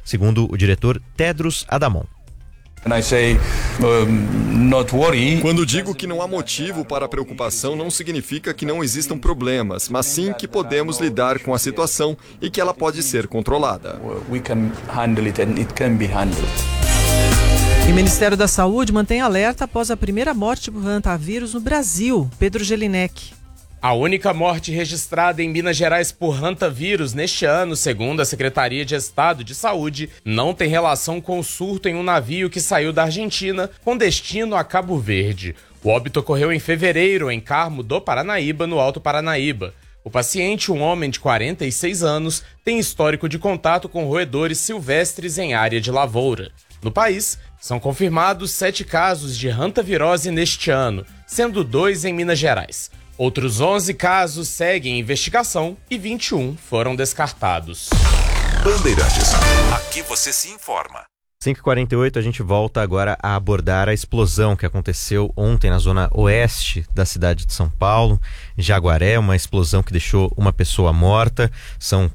segundo o diretor Tedros Adhanom. Quando digo que não há motivo para preocupação, não significa que não existam problemas, mas sim que podemos lidar com a situação e que ela pode ser controlada. E o Ministério da Saúde mantém alerta após a primeira morte por hantavírus no Brasil. Pedro Gelinek. A única morte registrada em Minas Gerais por hantavírus neste ano, segundo a Secretaria de Estado de Saúde, não tem relação com o surto em um navio que saiu da Argentina com destino a Cabo Verde. O óbito ocorreu em fevereiro, em Carmo do Paranaíba, no Alto Paranaíba. O paciente, um homem de 46 anos, tem histórico de contato com roedores silvestres em área de lavoura. No país, são confirmados 7 casos de hantavirose neste ano, sendo 2 em Minas Gerais. Outros 11 casos seguem em investigação e 21 foram descartados. Bandeirantes, aqui você se informa. 5h48, a gente volta agora a abordar a explosão que aconteceu ontem na zona oeste da cidade de São Paulo, em Jaguaré, uma explosão que deixou uma pessoa morta. São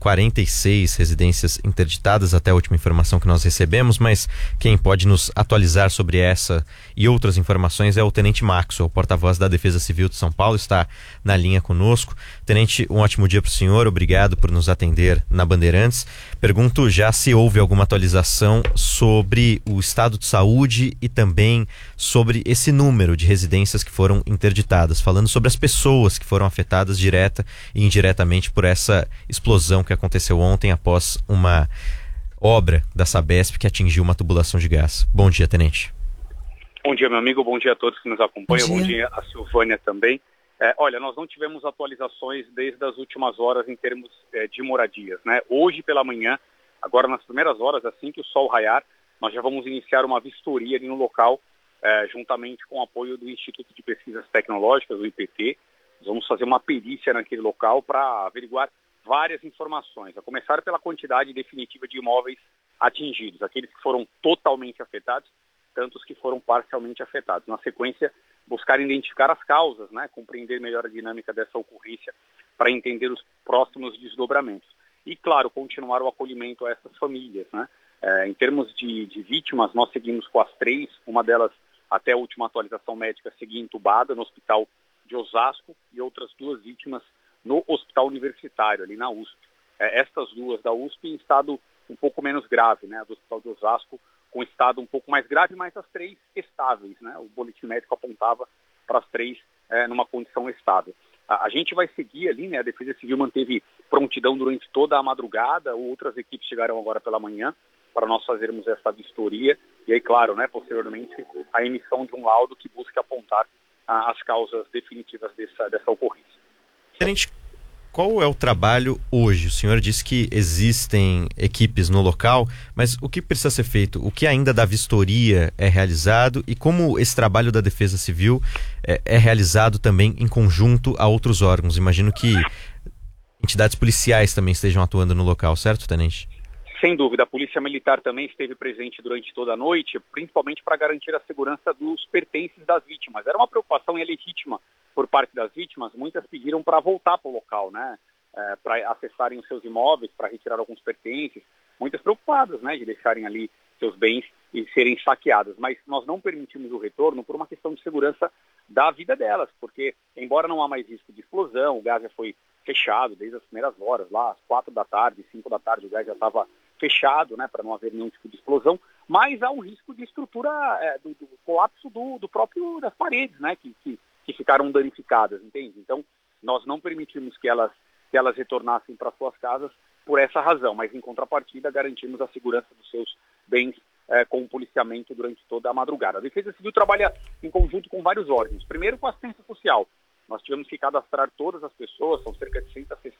46 residências interditadas até a última informação que nós recebemos, mas quem pode nos atualizar sobre essa e outras informações é o Tenente Maxwell, porta-voz da Defesa Civil de São Paulo, está na linha conosco. Tenente, um ótimo dia para o senhor, obrigado por nos atender na Bandeirantes. Pergunto já se houve alguma atualização sobre o estado de saúde e também sobre esse número de residências que foram interditadas, falando sobre as pessoas que foram afetadas direta e indiretamente por essa explosão que aconteceu ontem após uma obra da Sabesp que atingiu uma tubulação de gás. Bom dia, Tenente. Bom dia, meu amigo, bom dia a todos que nos acompanham, bom dia a Silvânia também. Olha, nós não tivemos atualizações desde as últimas horas em termos de moradias, né? Hoje pela manhã, agora nas primeiras horas, assim que o sol raiar, nós já vamos iniciar uma vistoria ali no local, juntamente com o apoio do Instituto de Pesquisas Tecnológicas, o IPT. Nós vamos fazer uma perícia naquele local para averiguar várias informações, a começar pela quantidade definitiva de imóveis atingidos, aqueles que foram totalmente afetados, tantos que foram parcialmente afetados. Na sequência, buscar identificar as causas, né, compreender melhor a dinâmica dessa ocorrência para entender os próximos desdobramentos. E, claro, continuar o acolhimento a essas famílias, né? Em termos de vítimas, nós seguimos com as 3, uma delas, até a última atualização médica, seguia entubada no hospital de Osasco e outras 2 vítimas no hospital universitário, ali na USP. Estas 2 da USP em estado um pouco menos grave, né? A do hospital de Osasco com estado um pouco mais grave, mas as 3 estáveis, né? O boletim médico apontava para as 3 numa condição estável. A gente vai seguir ali, né? A Defesa Civil manteve prontidão durante toda a madrugada, outras equipes chegaram agora pela manhã para nós fazermos essa vistoria e aí, claro, né, posteriormente, a emissão de um laudo que busque apontar as causas definitivas dessa ocorrência. Tenente, qual é o trabalho hoje? O senhor disse que existem equipes no local, mas o que precisa ser feito? O que ainda da vistoria é realizado e como esse trabalho da Defesa Civil é realizado também em conjunto a outros órgãos? Imagino que entidades policiais também estejam atuando no local, certo, Tenente? Sem dúvida, a Polícia Militar também esteve presente durante toda a noite, principalmente para garantir a segurança dos pertences das vítimas. Era uma preocupação legítima por parte das vítimas, muitas pediram para voltar para o local, né? Para acessarem os seus imóveis, para retirar alguns pertences, muitas preocupadas, né, de deixarem ali seus bens e serem saqueadas. Mas nós não permitimos o retorno por uma questão de segurança da vida delas, porque embora não há mais risco de explosão, o gás já foi fechado desde as primeiras horas, lá às 4 da tarde, 5 da tarde, o gás já estava fechado, né, para não haver nenhum tipo de explosão, mas há um risco de estrutura, do colapso das paredes, né, que ficaram danificadas, entende? Então, nós não permitimos que elas retornassem para suas casas por essa razão, mas em contrapartida garantimos a segurança dos seus bens com o policiamento durante toda a madrugada. A Defesa Civil trabalha em conjunto com vários órgãos. Primeiro com a assistência social. Nós tivemos que cadastrar todas as pessoas, são cerca de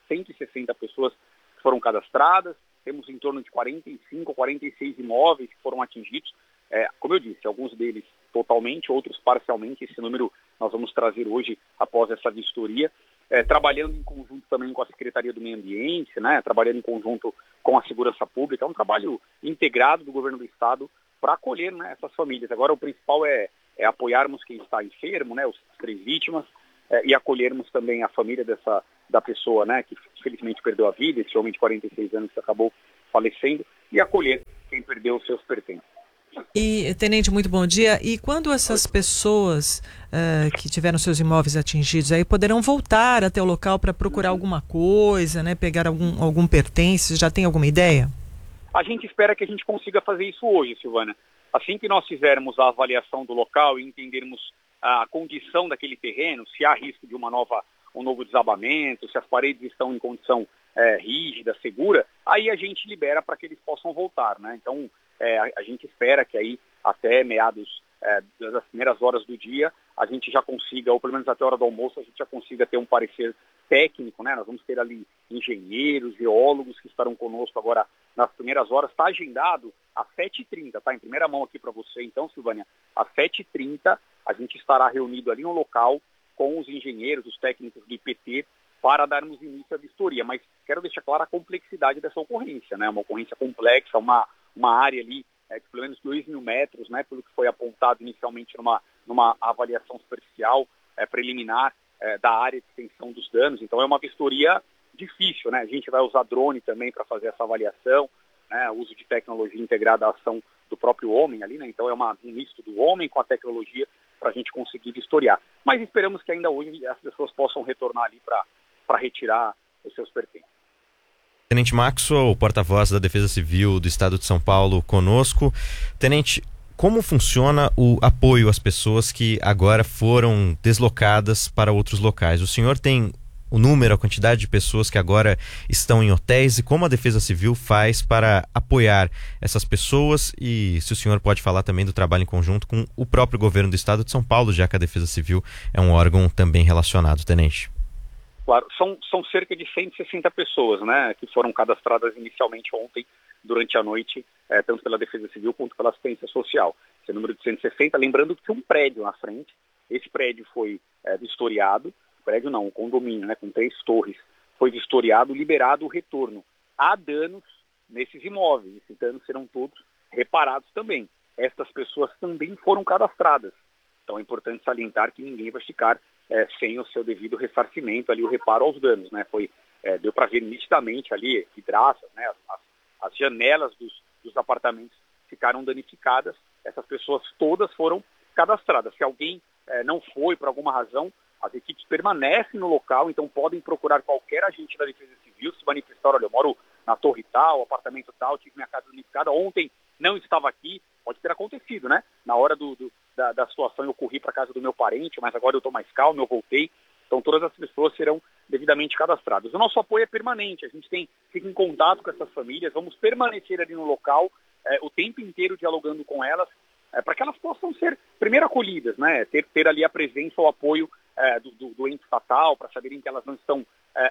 160 pessoas que foram cadastradas, temos em torno de 45 ou 46 imóveis que foram atingidos. Como eu disse, alguns deles totalmente, outros parcialmente. Esse número nós vamos trazer hoje após essa vistoria. Trabalhando em conjunto também com a Secretaria do Meio Ambiente, né? Trabalhando em conjunto com a Segurança Pública. É um trabalho integrado do Governo do Estado para acolher, né, essas famílias. Agora o principal é apoiarmos quem está enfermo, né, as 3 vítimas, e acolhermos também a família da pessoa, né, que felizmente perdeu a vida, esse homem de 46 anos que acabou falecendo, e acolher perdeu os seus pertences. E, tenente, muito bom dia. E quando essas pessoas que tiveram seus imóveis atingidos aí poderão voltar até o local para procurar alguma coisa, né? Pegar algum pertence? Já tem alguma ideia? A gente espera que a gente consiga fazer isso hoje, Silvana. Assim que nós fizermos a avaliação do local e entendermos a condição daquele terreno, se há risco de um novo desabamento, se as paredes estão em condição rígida, segura, aí a gente libera para que eles possam voltar, né? Então, a gente espera que aí até meados das primeiras horas do dia a gente já consiga, ou pelo menos até a hora do almoço, a gente já consiga ter um parecer técnico, né? Nós vamos ter ali engenheiros, geólogos que estarão conosco agora nas primeiras horas. Está agendado às 7h30, tá? Em primeira mão aqui para você, então, Silvânia, às 7h30 a gente estará reunido ali no local com os engenheiros, os técnicos do IPT, para darmos início à vistoria. Mas quero deixar clara a complexidade dessa ocorrência, né? Uma ocorrência complexa, uma área ali de pelo menos 2.000 metros, né? Pelo que foi apontado inicialmente numa avaliação superficial preliminar da área de extensão dos danos. Então é uma vistoria difícil, né? A gente vai usar drone também para fazer essa avaliação, né? O uso de tecnologia integrada à ação do próprio homem ali, né? Então é um misto do homem com a tecnologia para a gente conseguir vistoriar. Mas esperamos que ainda hoje as pessoas possam retornar ali para retirar os seus pertences. Tenente Maxwell, porta-voz da Defesa Civil do Estado de São Paulo, conosco. Tenente, como funciona o apoio às pessoas que agora foram deslocadas para outros locais? O senhor tem o número, a quantidade de pessoas que agora estão em hotéis e como a Defesa Civil faz para apoiar essas pessoas? E se o senhor pode falar também do trabalho em conjunto com o próprio governo do Estado de São Paulo, já que a Defesa Civil é um órgão também relacionado, Tenente. Claro, são cerca de 160 pessoas, né, que foram cadastradas inicialmente ontem, durante a noite, tanto pela Defesa Civil quanto pela Assistência Social. Esse número de 160, lembrando que tinha um prédio na frente, esse prédio foi vistoriado, prédio não, um condomínio, né, com 3 torres, foi vistoriado, liberado o retorno. Há danos nesses imóveis, esses danos serão todos reparados também. Estas pessoas também foram cadastradas, então é importante salientar que ninguém vai ficar sem o seu devido ressarcimento, ali o reparo aos danos, né? Deu para ver nitidamente ali vidraças, né? As janelas dos apartamentos ficaram danificadas, essas pessoas todas foram cadastradas. Se alguém não foi por alguma razão, as equipes permanecem no local, então podem procurar qualquer agente da Defesa Civil, se manifestar, olha, eu moro na torre tal, apartamento tal, tive minha casa danificada, ontem não estava aqui, pode ter acontecido, né? Na hora da situação eu corri para a casa do meu parente, mas agora eu estou mais calmo, eu voltei. Então todas as pessoas serão devidamente cadastradas. O nosso apoio é permanente, a gente fica em contato com essas famílias, vamos permanecer ali no local o tempo inteiro dialogando com elas, para que elas possam ser primeiro acolhidas, né? Ter ali a presença, o apoio do ente estatal, para saberem que elas não estão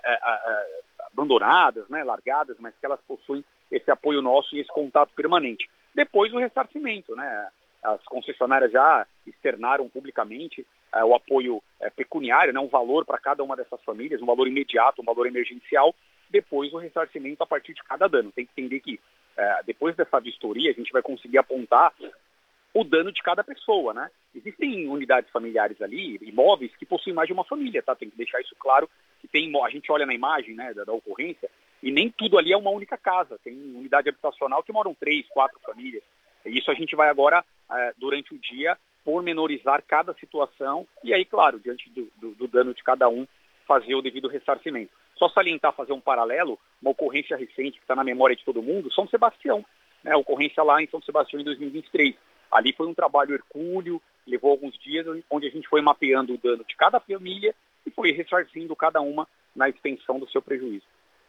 abandonadas, né? Largadas, mas que elas possuem esse apoio nosso e esse contato permanente. Depois o ressarcimento, né? As concessionárias já externaram publicamente o apoio pecuniário, né, um valor para cada uma dessas famílias, um valor imediato, um valor emergencial, depois o ressarcimento a partir de cada dano. Tem que entender que depois dessa vistoria a gente vai conseguir apontar o dano de cada pessoa, né? Existem unidades familiares ali, imóveis que possuem mais de uma família, tá? Tem que deixar isso claro, que a gente olha na imagem, né, da ocorrência, e nem tudo ali é uma única casa. Tem unidade habitacional que moram 3, 4 famílias. Isso a gente vai agora, durante o dia, pormenorizar cada situação e aí, claro, diante do dano de cada um, fazer o devido ressarcimento. Só salientar, fazer um paralelo, uma ocorrência recente que está na memória de todo mundo, São Sebastião, né? A ocorrência lá em São Sebastião em 2023. Ali foi um trabalho hercúleo, levou alguns dias, onde a gente foi mapeando o dano de cada família e foi ressarcindo cada uma na extensão do seu prejuízo.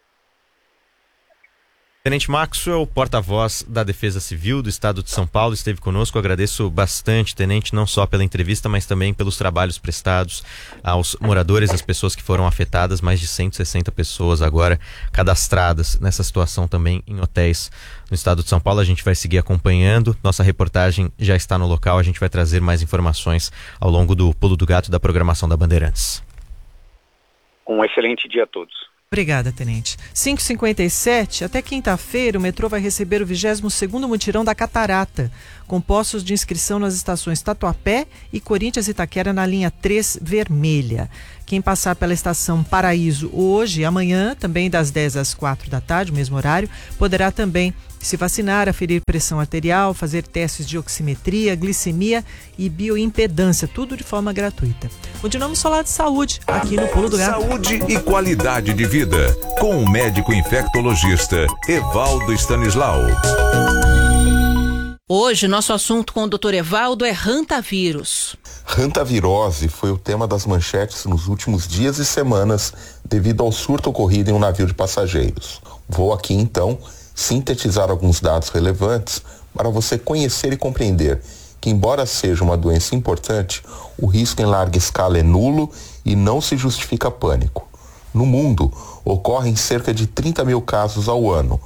Tenente Maxwell, porta-voz da Defesa Civil do Estado de São Paulo, esteve conosco. Agradeço bastante, Tenente, não só pela entrevista, mas também pelos trabalhos prestados aos moradores, às pessoas que foram afetadas, mais de 160 pessoas agora cadastradas nessa situação também em hotéis no Estado de São Paulo. A gente vai seguir acompanhando, nossa reportagem já está no local, a gente vai trazer mais informações ao longo do Pulo do Gato da programação da Bandeirantes. Um excelente dia a todos. Obrigada, Tenente. 5h57, até quinta-feira o metrô vai receber o 22º mutirão da Catarata, com postos de inscrição nas estações Tatuapé e Corinthians Itaquera na linha 3 vermelha. Quem passar pela estação Paraíso hoje e amanhã, também das 10 às 4 da tarde, o mesmo horário, poderá também Se vacinar, aferir pressão arterial, fazer testes de oximetria, glicemia e bioimpedância, tudo de forma gratuita. Continuamos a falar de saúde aqui no Pulo do Gato. Saúde e qualidade de vida, com o médico infectologista Evaldo Stanislau. Hoje, nosso assunto com o Dr. Evaldo é hantavírus. Hantavirose foi o tema das manchetes nos últimos dias e semanas devido ao surto ocorrido em um navio de passageiros. Vou aqui, então, sintetizar alguns dados relevantes para você conhecer e compreender que, embora seja uma doença importante, o risco em larga escala é nulo e não se justifica pânico. No mundo, ocorrem cerca de 30 mil casos ao ano,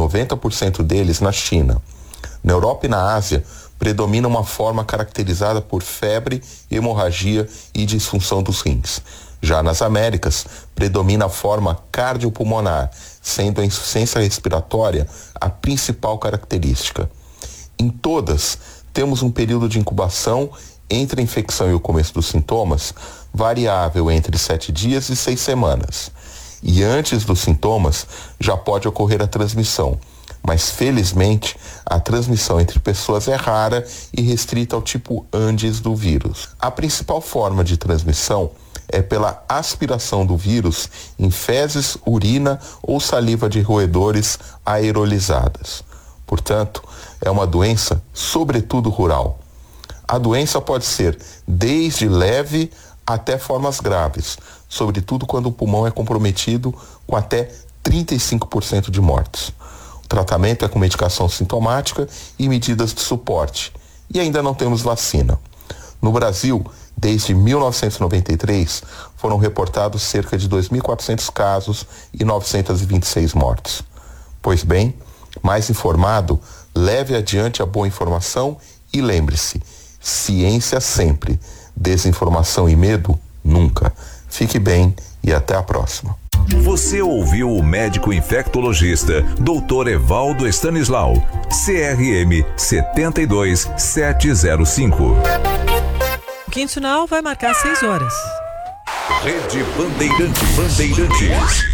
90% deles na China. Na Europa e na Ásia, predomina uma forma caracterizada por febre, hemorragia e disfunção dos rins. Já nas Américas, predomina a forma cardiopulmonar, sendo a insuficiência respiratória a principal característica. Em todas, temos um período de incubação entre a infecção e o começo dos sintomas, variável entre 7 dias e 6 semanas. E antes dos sintomas, já pode ocorrer a transmissão. Mas, felizmente, a transmissão entre pessoas é rara e restrita ao tipo Andes do vírus. A principal forma de transmissão é pela aspiração do vírus em fezes, urina ou saliva de roedores aerolizadas. Portanto, é uma doença, sobretudo rural. A doença pode ser desde leve até formas graves, sobretudo quando o pulmão é comprometido, com até 35% de mortes. O tratamento é com medicação sintomática e medidas de suporte. E ainda não temos vacina. No Brasil, desde 1993, foram reportados cerca de 2.400 casos e 926 mortes. Pois bem, mais informado, leve adiante a boa informação e lembre-se, ciência sempre, desinformação e medo nunca. Fique bem e até a próxima. Você ouviu o médico infectologista Dr. Evaldo Stanislau, CRM 72705. O Quinto Sinal vai marcar 6 horas. Rede Bandeirantes.